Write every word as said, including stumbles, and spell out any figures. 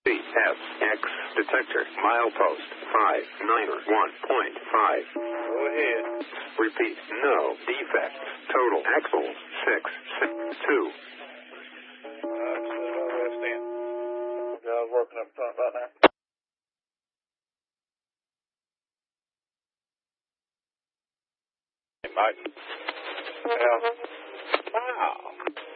F X detector milepost five nine one point five. Go ahead. Repeat, no defects. Total axles six six two. Uh, just let it all rest in. Guys working up front right now. Hey, Mike. Yeah. Wow.